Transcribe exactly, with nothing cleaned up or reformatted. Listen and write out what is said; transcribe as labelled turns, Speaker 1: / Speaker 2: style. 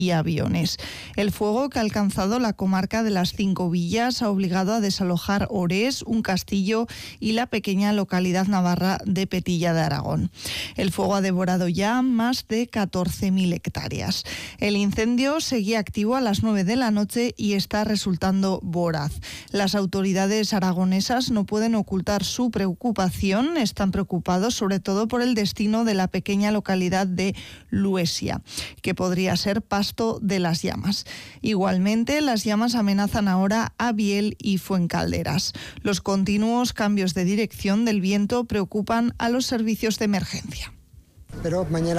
Speaker 1: y aviones. El fuego que ha alcanzado la comarca de las Cinco Villas ha obligado a desalojar Orés, un castillo y la pequeña localidad navarra de Petilla de Aragón. El fuego ha devorado ya más de catorce mil hectáreas. El incendio seguía activo a las nueve de la noche y está resultando voraz. Las autoridades aragonesas no pueden ocultar su preocupación, están preocupados sobre todo por el destino de la pequeña localidad de Luesia, que podría ser pasto de las llamas. Igualmente, las llamas amenazan ahora a Biel y Fuencalderas. Los continuos cambios de dirección del viento preocupan a los servicios de emergencia.
Speaker 2: Pero mañana